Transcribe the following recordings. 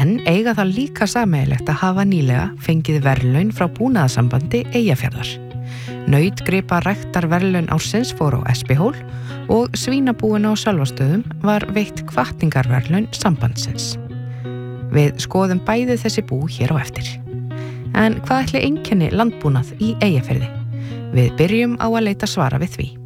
En eiga það líka sameiginlegt að hafa nýlega fengið verðlaun frá Búnaðarsambandi Eyjafjarðar. Nautgripa ræktarverðlaun ársins fór á Espihól og svínabúinu á Sölvastöðum var veitt hvatningarverðlaun sambandsins. Við skoðum bæði þessi bú hér á eftir. En hvað ætli einkenni landbúnað í Eyjafirði? Við byrjum á að leita svara við því.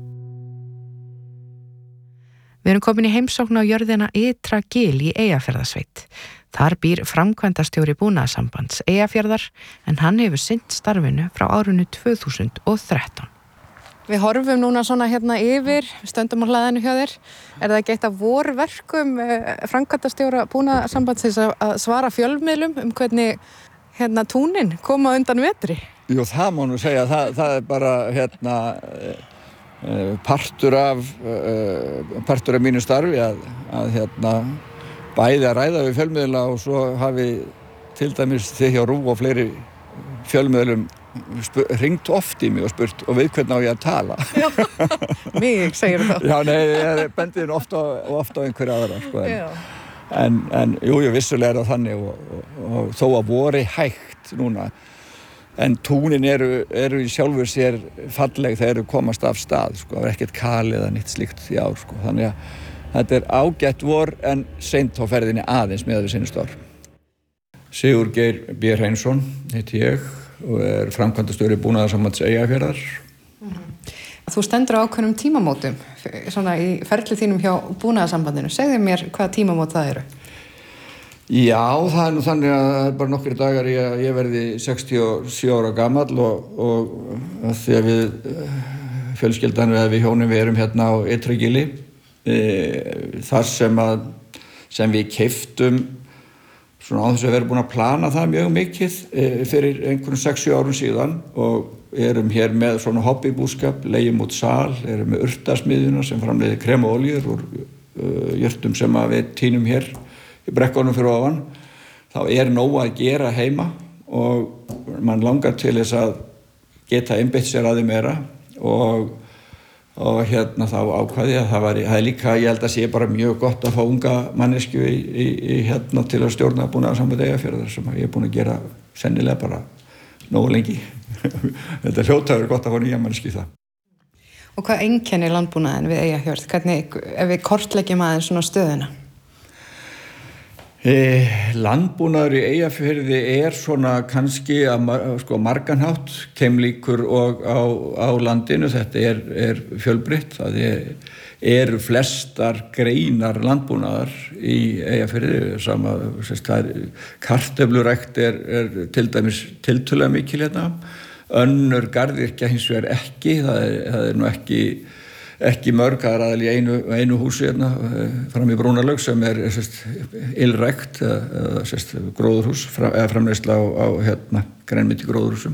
Við erum komin í heimsókn á jörðina Ytra Gil í Eyjafjarðarsveit. Þar býr framkvæmdastjóri Búnaðarsambands Eyjafjarðar en hann hefur sinnt starfinu frá árinu 2013. Við horfum núna svona hérna yfir, við stöndum á hlaðinu hjá þér. Er það ekki eitt af vorverkum framkvæmdastjóra Búnaðarsambandsins að svara fjölmiðlum hvernig hérna túnin koma undan vetri? Jú, það má nú segja, það er bara hérna partur af mínu starfi að hérna bæði að ræða við fjölmiðla og svo hafi til dæmis þið hjá RÚV og fleiri fjölmiðlum hringt oft í mig og spurt og við hvernig á ég að tala. Já, mig segir það. Já, nei, ég bendi þín oft á einhverja aðra, sko. En jú, vissulega er það þannig og þó að voru hægt núna. En túnin eru í sjálfur sér falleg þegar eru komast af stað, sko. Það er ekkert kal eða nýtt slíkt í ár, sko. Þannig að þetta er ágætt vor en seint á ferðinni aðeins miðað við seinasta ár. Sigurgeir B. Hreinsson heiti ég og er framkvæmdastjóri Búnaðarsambands Eyjafjarðar. Þú stendur á ákveðnum tímamótum svona í ferli þínum hjá Búnaðarsambandinu. Segðu mér hvaða tímamót það eru? Já, það er nú þannig að það er bara nokkrir dagar ég verði 67 ára gamall og því að við fjölskyldan við hjónin við erum hérna á Ytra Gili þar sem við keyptum svona á þess að vera búin að plana það mjög mikið fyrir einhverjum 6-7 árum síðan og erum hér með svona hobbybúskap, leigjum út sal, erum með urtasmiðjuna sem framleiðir krem og olíur úr jurtum sem við tínum hér í brekkunum fyrir ofan. Þá er nóg að gera heima og mann langar til þess að geta einbeitt sér að því meira og hérna þá ákvaði að það er líka, ég held að sé bara mjög gott að fá unga manneskju í hérna til að stjórna Búnaðarsamband Eyjafjarðar sem ég er búin að gera sennilega bara nógu lengi. Þetta hljótaður gott að fá nýja manneskju í það. Og hvað einkennir landbúnaðinn við Eyjafjörð? Hvernig, ef við kortleggjum aðeins svona stöðuna? Landbúnaður í Eyjafirði er svona kannski sko marganhátt keimlíkur og á landinu. Þetta er fjölbreytt. Það eru flestar greinar landbúnaðar í Eyjafirði. Kartöflurækt er til dæmis tiltölulega mikil hérna. Önnur garðyrkja hins vegar ekki. Það er nú ekki mörg, það er aðal í einu húsi hérna, fram í Brúnalaug sem er ylrækt eða gróðurhús, eða framleiðsla á hérna, grænmeti gróðurhúsum.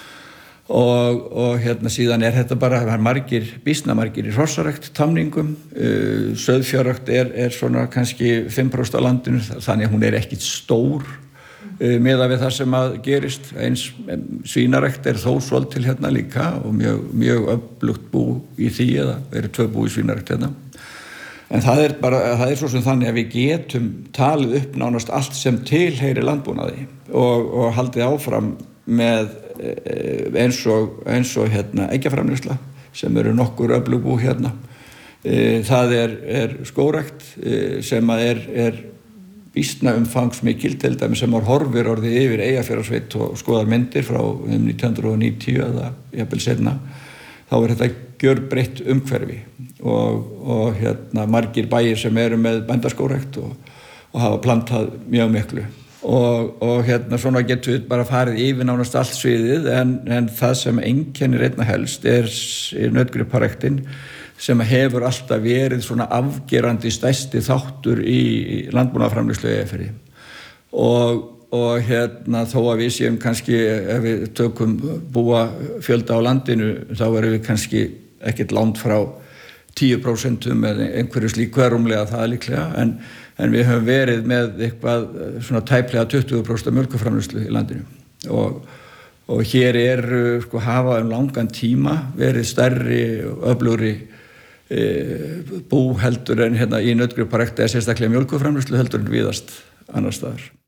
Og hérna síðan er þetta bara, það er býsna margir í hrossarækt, tamningum, sauðfjárrækt er svona kannski 5% af landinu, þannig að hún er ekkit stór miðað við það sem að gerist. Eins svínarækt er þó svolítil hérna líka og mjög öflugt bú í því eða eru 2 bú í svínarækt hérna. En það er svo sem þannig að við getum talið upp nánast allt sem tilheyrir landbúnaði og haldið áfram með eins og hérna eggjaframleiðsla sem eru nokkur öflug bú hérna. Það er skórækt sem að er býsna umfangsmikil, til dæmis sem horfir orðið yfir Eyjafjarðarsveit og skoðar myndir frá 1990 eða jafnvel seinna, þá er þetta gjörbreytt umhverfi og hérna margir bæir sem eru með bændaskórækt og hafa plantað mjög miklu og hérna svona getum við bara farið yfir nánast allt sviðið en það sem einkennir einna helst er nautgriparæktin sem hefur alltaf verið svona afgerandi stærsti þáttur í landbúnaðarframleiðslu í Eyjafirði og hérna þó að við séum kannski ef við tökum búa fjölda á landinu þá erum við kannski ekkert langt frá 10% eða einhverju slíku rúmlega það líklega en við höfum verið með eitthvað svona tæplega 20% mjólkurframleiðslu í landinu og hér sko hafa langan tíma verið stærri og öflugri bú heldur en hérna í nautgriparækt eða sérstaklega mjólkurframleiðslu heldur en víðast annars staðar.